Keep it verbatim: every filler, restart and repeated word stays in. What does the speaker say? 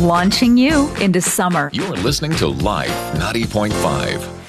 launching you into summer. You're listening to Life ninety point five.